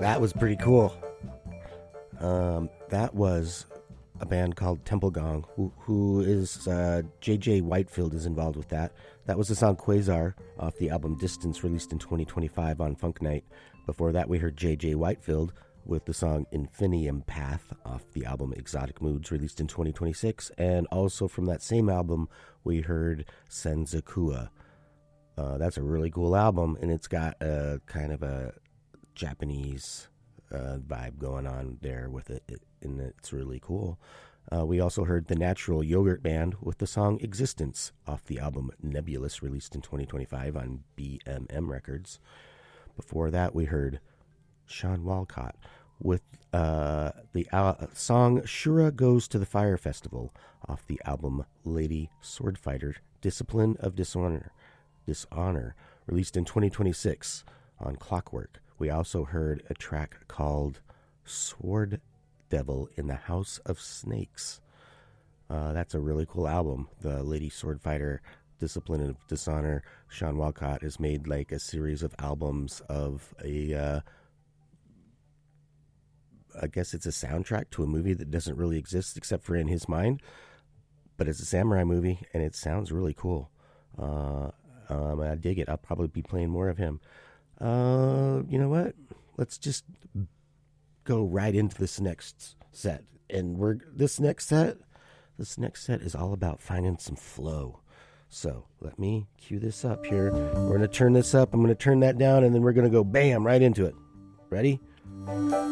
That was pretty cool. That was a band called Temple Gong, who is J.J. Whitefield is involved with that. That was the song Quasar off the album Distance, released in 2025 on Funk Night. Before that, we heard J.J. Whitefield with the song Infinium Path off the album Exotic Moods, released in 2026. And also from that same album, we heard Senzakua. That's a really cool album, and it's got a kind of a Japanese vibe going on there with it, and it's really cool. We also heard the Natural Yogurt Band with the song Existence off the album Nebulous, released in 2025 on BMM Records. Before that, we heard Sean Walcott with the song Shura Goes to the Fire Festival off the album Lady Swordfighter, Discipline of Dishonor, released in 2026 on Clockwork. We also heard a track called Sword Devil in the House of Snakes. That's a really cool album. The Lady Swordfighter, Discipline of Dishonor. Sean Walcott has made like a series of albums of I guess it's a soundtrack to a movie that doesn't really exist except for in his mind. But it's a samurai movie, and it sounds really cool. I dig it. I'll probably be playing more of him. You know what? Let's just go right into this next set. And this next set is all about finding some flow. So let me cue this up here. We're going to turn this up. I'm going to turn that down, and then we're going to go bam right into it. Ready?